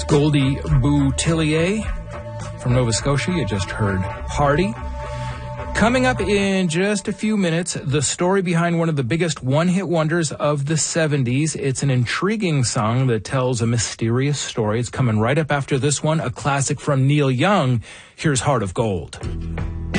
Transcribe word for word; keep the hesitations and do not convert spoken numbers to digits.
Goldie Boutillier from Nova Scotia. You just heard Party. Coming up in just a few minutes, the story behind one of the biggest one-hit wonders of the seventies. It's an intriguing song that tells a mysterious story. It's coming right up after this one, a classic from Neil Young. Here's Heart of Gold.